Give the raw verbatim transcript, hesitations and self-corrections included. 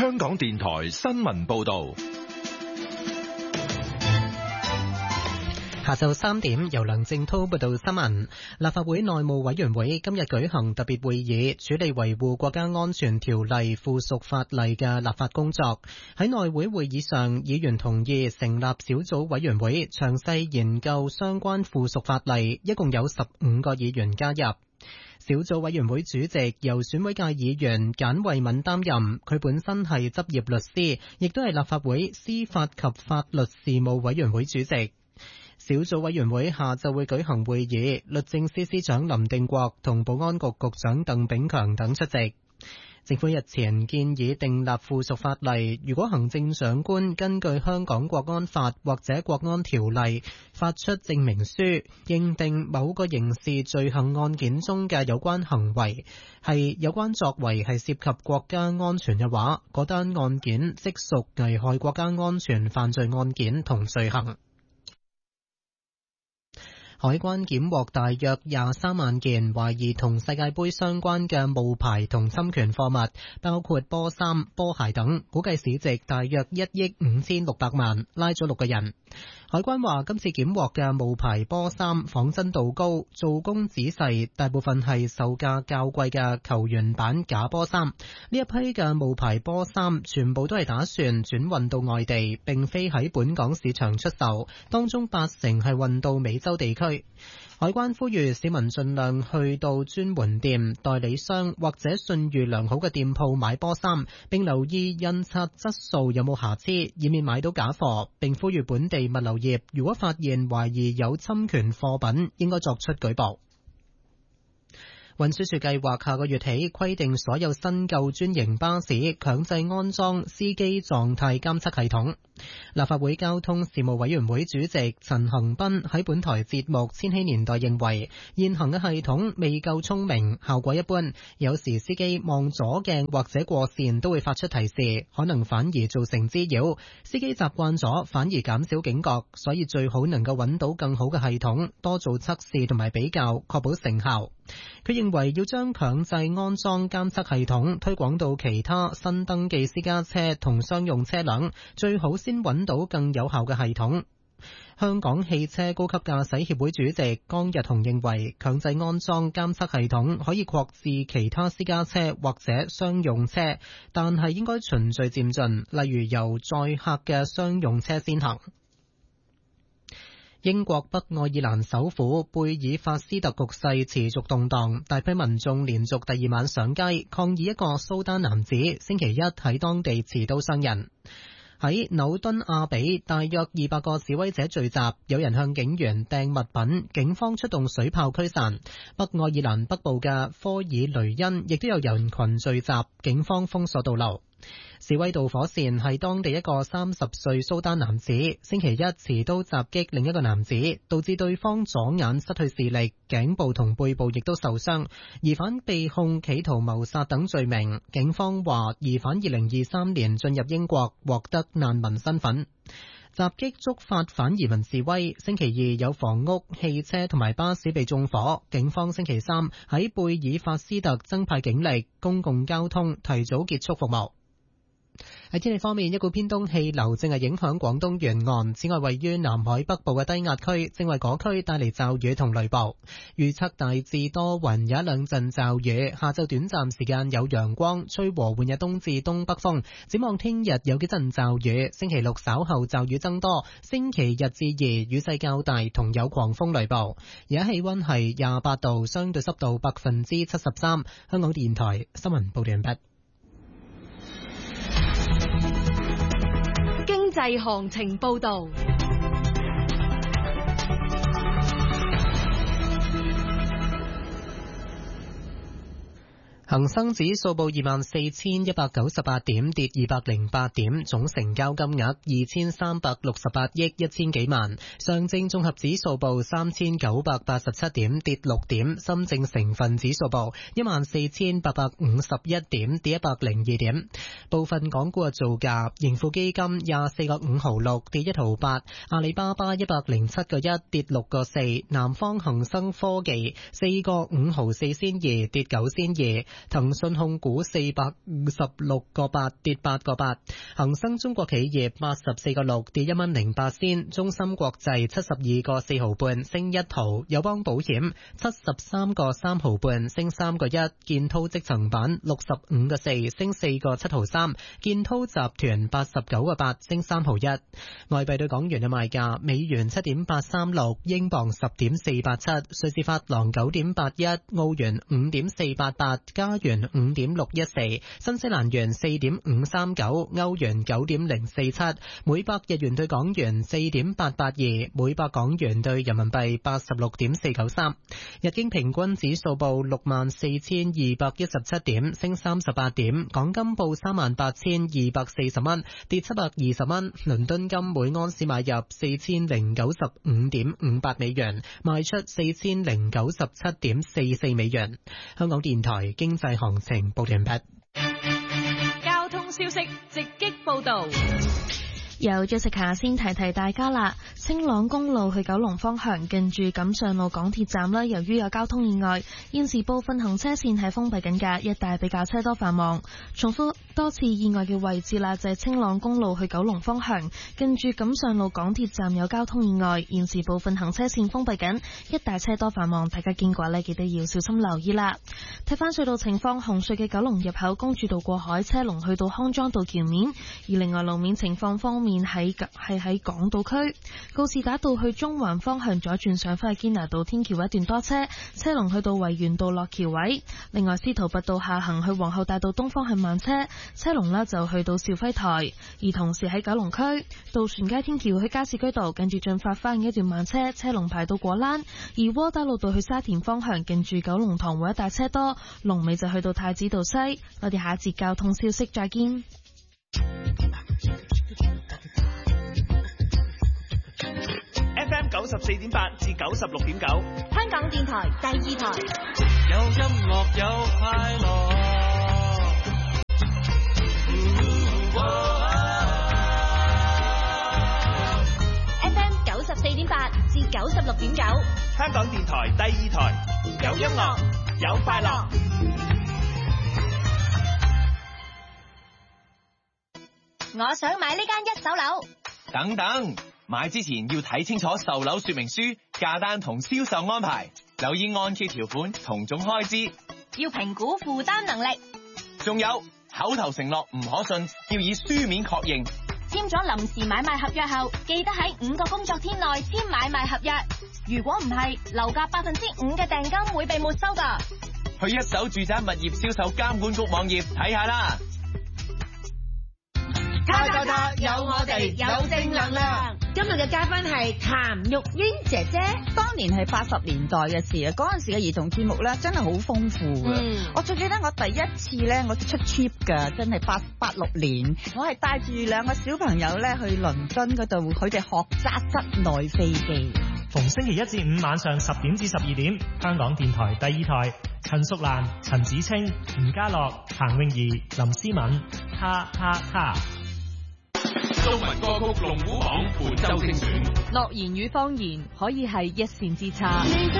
香港電台新聞報道。 下晝三點，由梁正滔報道新聞。立法會內務委員會今日舉行特別會議，處理維護國家安全條例附屬法例嘅立法工作。喺內會會議上，議員同意成立小組委員會，詳細研究相關附屬法例，一共有十五個議員加入。小組委員會主席由選委界議員簡慧敏擔任，佢本身係執業律師，亦都係立法會司法及法律事務委員會主席。小組委員會下晝會舉行會議，律政司司長林定國同保安局局長鄧炳強等出席。政府日前建議訂立附屬法例，如果行政長官根據香港國安法或者國安條例發出證明書，認定某個刑事罪行案件中嘅有關行為係有關作為係涉及國家安全嘅話，嗰單案件即屬危害國家安全犯罪案件同罪行。海關檢獲大約廿三萬件懷疑同世界盃相關嘅冒牌同侵權貨物，包括波衫、波鞋等，估計市值大約一億五千六百萬，拉咗六個人。海關話今次檢獲嘅冒牌波衫仿真度高，做工仔細，大部分係售價較貴嘅球員版假波衫。呢一批嘅冒牌波衫全部都係打算轉運到外地，並非喺本港市場出售，當中八成係運到美洲地區。海關呼籲市民盡量去到專門店、代理商或者信譽良好嘅店鋪買波衫，並留意印刷質素有冇瑕疵，以免買到假貨。並呼籲本地物流業如果發現懷疑有侵權貨品，應該作出舉報。運輸署計劃下個月起規定所有新舊專營巴士強制安裝司機狀態監測系統。立法會交通事務委員會主席陳恒鑌喺本台節目《千禧年代》認為，現行嘅系統未夠聰明，效果一般，有時司機望左鏡或者過線都會發出提示，可能反而造成滋擾。司機習慣咗反而減少警覺，所以最好能夠揾到更好嘅系統，多做測試同埋比較，確保成效。佢認為要將強制安裝監測系統推廣到其他新登記私家車同商用車輛，最好先揾到更有效嘅系統。香港汽車高級駕駛協會主席江日雄認為，強制安裝監測系統可以擴至其他私家車或者商用車，但係應該循序漸進，例如由載客嘅商用車先行。英國北愛爾蘭首府貝爾法斯特局勢持續動盪，大批民眾連續第二晚上街抗議一個蘇丹男子星期一喺當地持刀傷人。喺紐敦亞比，大約二百個示威者聚集，有人向警員掟物品，警方出動水炮驅散。北愛爾蘭北部嘅科爾雷恩亦都有人群聚集，警方封鎖道路。示威導火線係當地一個三十歲蘇丹男子星期一持刀襲擊另一個男子，導致對方左眼失去視力，頸部同背部亦都受傷。疑犯被控企圖謀殺等罪名。警方話疑犯二零二三年進入英國，獲得難民身份。襲擊觸發反移民示威，星期二有房屋、汽車同埋巴士被縱火。警方星期三喺貝爾法斯特增派警力，公共交通提早結束服務。喺天氣方面，一股偏東氣流正係影響廣東沿岸，此外位於南海北部嘅低壓區正為嗰區帶嚟驟雨同雷暴。預測大致多雲，有一兩陣驟雨，下晝短暫時間有陽光，吹和緩嘅東至東北風。展望聽日有幾陣驟雨，星期六稍後驟雨增多，星期日至二雨勢較大同有狂風雷暴。而家氣溫係廿八度，相對濕度百分之七十三。香港電台新聞報道完畢。 經濟行情報道。 恒生指數報二萬四千一百九十八點，跌二百零八點，總成交金額二千三百六十八億一千幾萬。上證綜合指數報三千九百八十七點，跌六點。深證成分指數報一萬四千八百五十一點，跌一百零二點。 部分港股嘅造價，盈富基金廿四個五毫六跌一毫八，阿里巴巴一百零七個一跌六個四，南方恒生科技四個五毫四仙二跌九仙二，騰訊控股四百五十六個八跌八個八，恒生中國企業八十四個六跌一蚊零八仙，中芯國際七十二個四毫半升一毫，友邦保險七十三個三毫半升三個一，建滔積層板六十五個四升四個七毫三，建滔集團八十九個八升三毫一。外幣對港元嘅賣價：美元七點八三六，英鎊十點四八七，瑞士法郎九點八一，澳元五點四八八，加元五點六一四，新西蘭元四點五三九，歐元九點零四七，每百日元對港元四點八八二，每百港元對人民幣八十六點四九三。日經平均指數報六萬四千二百一十七點，升三十八點。港金報三萬八千二百四十蚊，跌七百二十蚊。倫敦金每安士買入四千零九十五點五八美元，賣出四千零九十七點四四美元。香港電台經濟行情報完畢。 交通消息直擊報道。 由 Jessica 先提提大家啦，青朗公路去九龍方向近住錦上路港鐵站啦，由於有交通意外，現時部分行車線係封閉緊㗎，一帶比較車多繁忙。重複多次意外嘅位置啦，就係青朗公路去九龍方向近住錦上路港鐵站有交通意外，現時部分行車線封閉緊，一帶車多繁忙，大家經過呢記得要小心留意啦。睇翻隧道情況，紅隧嘅九龍入口公主道過海車龍去到康莊道橋面，而另外路面情況方面面喺係喺港島區告士打道去中環方向左轉上返去堅拿道天橋一段多車，車龍去到維園道落橋位。另外司徒拔道下行去皇后大道東方向慢車，車龍呢就去到兆輝台。而同時喺九龍區渡船街天橋去加士居道近住進發花園一段慢車，車龍排到果欄。而窩打老道去沙田方向近住九龍塘會一帶車多，龍尾就去到太子道西。我哋下一節交通消息再見。 F M 九十四點八至九十六點九， 香港電台第二台。 有音樂有快樂。 F M 九十四點八至九十六點九， 香港電台第二台。有音樂有快樂。 我想買呢間一手樓。 等等，買之前要睇清楚售樓說明書、價單同銷售安排，留意按揭條款同總開支， 要評估負擔能力。 仲有口頭承諾唔可信，要以書面確認。 簽咗臨時買賣合約後，記得喺五個工作天內簽買賣合約。如果唔係，樓價百分之五嘅訂金會被沒收㗎。 去一手住宅物業銷售監管局網頁睇下啦。 卡卡卡，有我哋，有正能量。今日嘅嘉賓係譚玉英姐姐。 當年係八十年代嘅事啊，嗰陣時嘅兒童節目咧真係好豐富嘅。嗯、我最記得我第一次咧，我出 trip 㗎，真係八八六年，我係帶住兩個小朋友咧去倫敦嗰度，佢哋學揸室內飛機。 逢星期一至五晚上十點至十二點，香港電台第二台，陳淑蘭、陳子清、吳家樂、彭詠儀、林思敏，哈哈哈。 中文歌曲龍虎榜本周精選， 樂言與方言可以係一線之差。